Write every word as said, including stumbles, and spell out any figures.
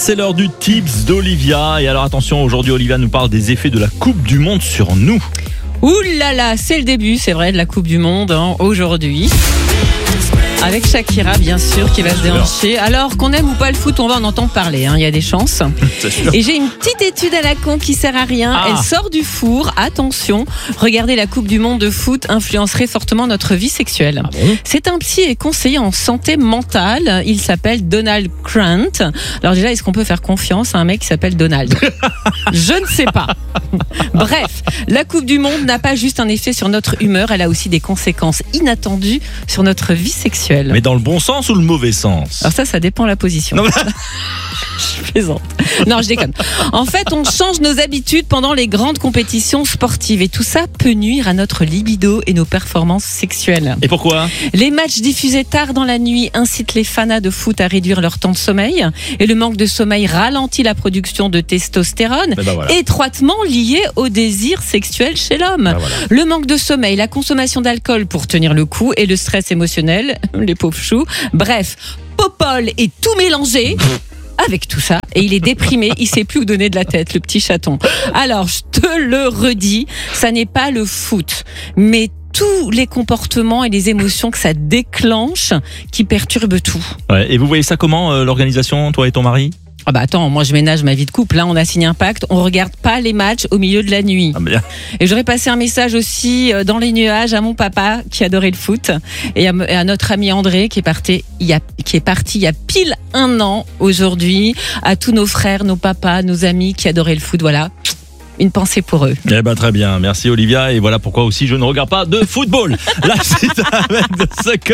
C'est l'heure du tips d'Olivia. Et alors attention, aujourd'hui Olivia nous parle des effets de la Coupe du Monde sur nous. Ouh là là, c'est le début, c'est vrai, de la Coupe du Monde hein, aujourd'hui. Avec Shakira, bien sûr, qui va se déhancher. Alors qu'on aime ou pas le foot, on va en entendre parler. Hein, il y a des chances. Et j'ai une petite étude à la con qui sert à rien. Ah. Elle sort du four. Attention, regardez, la Coupe du Monde de foot influencerait fortement notre vie sexuelle. Ah bon ? C'est un psy et conseiller en santé mentale. Il s'appelle Donald Grant. Alors déjà, est-ce qu'on peut faire confiance à un mec qui s'appelle Donald ? Je ne sais pas. Bref, la Coupe du Monde n'a pas juste un effet sur notre humeur, elle a aussi des conséquences inattendues sur notre vie sexuelle. Mais dans le bon sens ou le mauvais sens ? Alors ça, ça dépend de la position. Non, je plaisante. Non, je déconne. En fait, on change nos habitudes pendant les grandes compétitions sportives et tout ça peut nuire à notre libido et nos performances sexuelles. Et pourquoi ? Les matchs diffusés tard dans la nuit incitent les fanas de foot à réduire leur temps de sommeil et le manque de sommeil ralentit la production de testostérone, ben voilà. étroitement liée au désir sexuel chez l'homme. Ben voilà. Le manque de sommeil, la consommation d'alcool pour tenir le coup et le stress émotionnel, les pauvres choux. Bref, Popol est tout mélangé avec tout ça et il est déprimé, il sait plus où donner de la tête, le petit chaton. Alors, je te le redis, ça n'est pas le foot, mais tous les comportements et les émotions que ça déclenche qui perturbent tout. Ouais, et vous voyez ça comment, euh, l'organisation, toi et ton mari ? Ah bah attends, moi je ménage ma vie de couple, là on a signé un pacte, on regarde pas les matchs au milieu de la nuit. Ah bien. Et j'aurais passé un message aussi dans les nuages à mon papa qui adorait le foot et à, et à notre ami André qui est parti il y a qui est parti il y a pile un an aujourd'hui, à tous nos frères, nos papas, nos amis qui adoraient le foot, voilà. Une pensée pour eux. Eh ben très bien, merci Olivia et voilà pourquoi aussi je ne regarde pas de football. La suite avec de ce